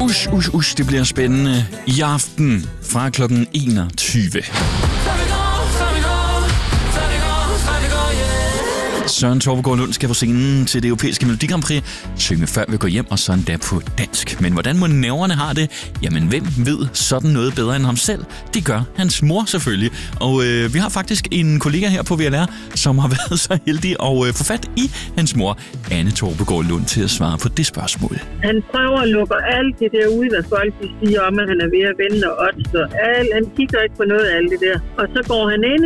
Det bliver spændende i aften fra kl. 21. Søren Torpegaard Lund skal på scenen til det europæiske Melodi Grand Prix synge før vi går hjem, og så endda på dansk. Men hvordan må nerverne har det? Jamen, hvem ved sådan noget bedre end ham selv? Det gør hans mor selvfølgelig. Og vi har faktisk en kollega her på VLR, som har været så heldig at få fat i hans mor, Anne Torpegaard Lund, til at svare på det spørgsmål. Han prøver at lukke alt det der ud, hvad folk siger om, at han er ved at vende og odds. Han kigger ikke på noget af alt det der. Og så går han ind